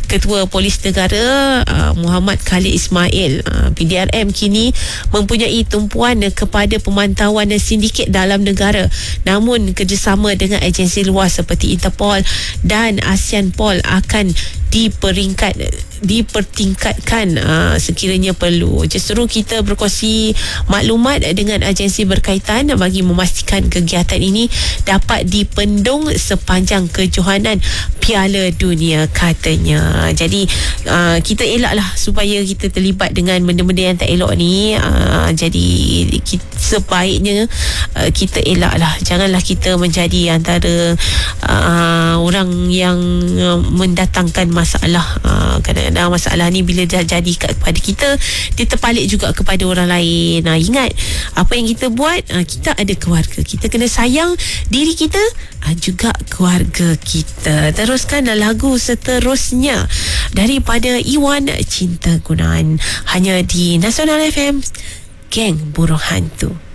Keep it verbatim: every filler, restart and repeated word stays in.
Ketua Polis Negara uh, Muhammad Khalid Ismail, uh, P D R M kini mempunyai tumpuan kepada pemantauan sindiket dalam negara, namun kerjasama dengan agensi luar seperti Interpol dan ASEANPol akan diperingkat dipertingkatkan uh, sekiranya perlu. Justru kita berkongsi maklumat dengan agensi berkaitan bagi memastikan kegiatan ini dapat dipendung sepanjang kejohanan Piala Dunia, katanya. Jadi uh, kita elaklah supaya kita terlibat dengan benda-benda yang tak elok ni. Uh, jadi kita, sebaiknya uh, kita elaklah, janganlah kita menjadi antara uh, orang yang uh, mendatangkan masalah. Uh, kadang-kadang masalah ni bila dah jadi kepada kita, dia terpalit juga kepada orang lain. Nah, ingat apa yang kita buat, uh, kita ada keluarga, kita kena sayang diri kita, uh, juga keluarga kita. Teruskan lagu seterusnya daripada Iwan, Cinta Gunaan, hanya di Nasional F M, Geng Burung Hantu.